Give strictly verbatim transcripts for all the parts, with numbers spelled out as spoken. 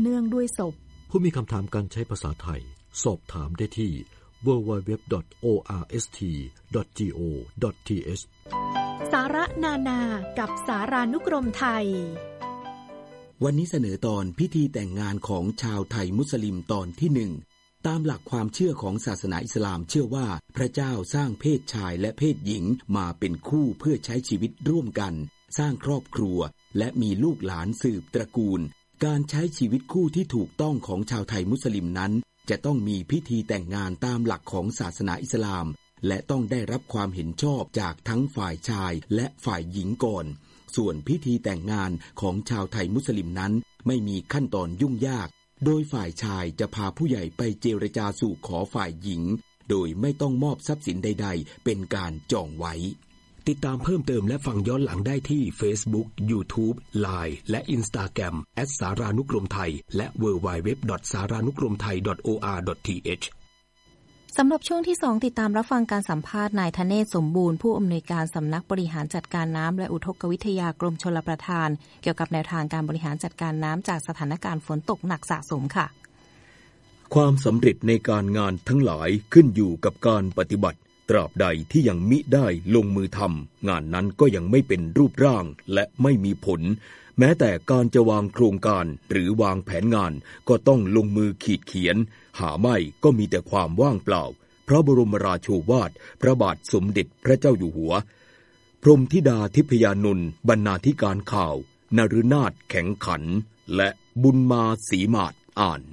เนื่องด้วยศพผู้มีคำถามการใช้ภาษาไทยสอบถามได้ที่ ดับเบิลยู ดับเบิลยู ดับเบิลยู ดอท โอ อาร์ เอส ที ดอท จี โอ ดอท ที เอชสาระนานากับสารานุกรมไทยวันนี้เสนอตอนพิธีแต่งงานของชาวไทยมุสลิมตอนที่หนึ่งตามหลักความเชื่อของศาสนาอิสลามเชื่อว่าพระเจ้าสร้างเพศชายและเพศหญิงมาเป็นคู่เพื่อใช้ชีวิตร่วมกันสร้างครอบครัวและมีลูกหลานสืบตระกูลการใช้ชีวิตคู่ที่ถูกต้องของชาวไทยมุสลิมนั้นจะต้องมีพิธีแต่งงานตามหลักของศาสนาอิสลามและต้องได้รับความเห็นชอบจากทั้งฝ่ายชายและฝ่ายหญิงก่อนส่วนพิธีแต่งงานของชาวไทยมุสลิมนั้นไม่มีขั้นตอนยุ่งยากโดยฝ่ายชายจะพาผู้ใหญ่ไปเจรจาสู่ขอฝ่ายหญิงโดยไม่ต้องมอบทรัพย์สินใดๆเป็นการจองไว้ติดตามเพิ่มเติมและฟังย้อนหลังได้ที่ Facebook, YouTube, ไลน์ และ Instagram แอท สารานุกรมไทยและ ดับเบิลยู ดับเบิลยู ดับเบิลยู ดอท สารานุกรมไทย ดอท โอ อาร์ ดอท ที เอชสำหรับช่วงที่สองติดตามรับฟังการสัมภาษณ์นายธเนศสมบูรณ์ผู้อำนวยการสำนักบริหารจัดการน้ำและอุทกวิทยากรมชลประทานเกี่ยวกับแนวทางการบริหารจัดการน้ำจากสถานการณ์ฝนตกหนักสะสมค่ะความสำเร็จในการงานทั้งหลายขึ้นอยู่กับการปฏิบัติตราบใดที่ยังมิได้ลงมือทำงานนั้นก็ยังไม่เป็นรูปร่างและไม่มีผลแม้แต่การจะวางโครงการหรือวางแผนงานก็ต้องลงมือขีดเขียนหาไม่ก็มีแต่ความว่างเปล่าพระบรมราโชวาทพระบาทสมเด็จพระเจ้าอยู่หัวพรหมธิดาทิพยานนท์บรรณาธิการข่าวนฤนาถแข็งขันและบุญมาศรีมาศอ่าน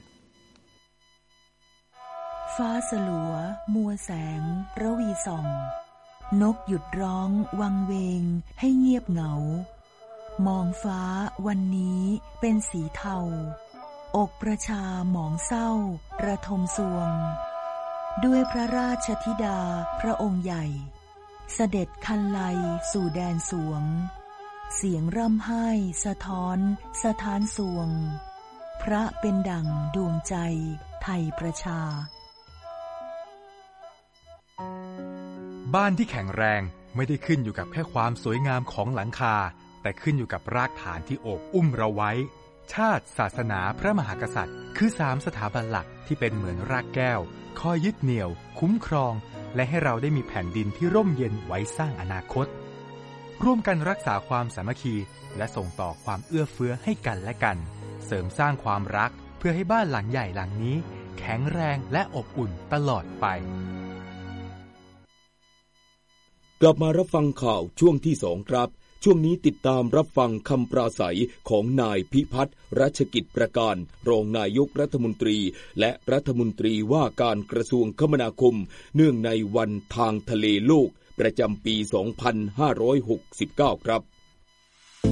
ฟ้าสลัวมัวแสงระวีส่องนกหยุดร้องวังเวงให้เงียบเหงามองฟ้าวันนี้เป็นสีเทาอกประชาหมองเศร้าระทมสวงด้วยพระราชธิดาพระองค์ใหญ่เสด็จคันไลสู่แดนสวงเสียงร่ำไห้สะท้อนสะท้านสวงพระเป็นดั่งดวงใจไทยประชาบ้านที่แข็งแรงไม่ได้ขึ้นอยู่กับแค่ความสวยงามของหลังคาแต่ขึ้นอยู่กับรากฐานที่โอบอุ้มเราไว้ชาติศาสนาพระมหากษัตริย์คือสามสถาบันหลักที่เป็นเหมือนรากแก้วคอยยึดเหนี่ยวคุ้มครองและให้เราได้มีแผ่นดินที่ร่มเย็นไว้สร้างอนาคตร่วมกันรักษาความสามัคคีและส่งต่อความเอื้อเฟื้อให้กันและกันเสริมสร้างความรักเพื่อให้บ้านหลังใหญ่หลังนี้แข็งแรงและอบอุ่นตลอดไปกลับมารับฟังข่าวช่วงที่สองครับช่วงนี้ติดตามรับฟังคำปราศัยของนายพิพัฒน์รัชกิจประการรองนายกรัฐมนตรีและรัฐมนตรีว่าการกระทรวงคมนาคมเนื่องในวันทางทะเลโลกประจำปี สองพันห้าร้อยหกสิบเก้า ครับ